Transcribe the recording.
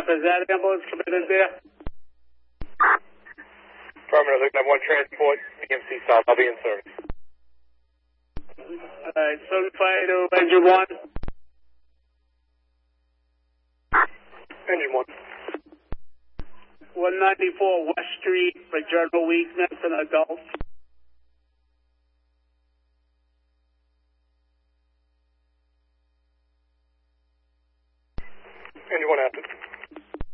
Is that ambulance committed there? Affirmative. Looking at 1 transport, EMC South. I'll be in service. Alright, 75 to engine 1. Engine 1. 194 West Street for general weakness in adults.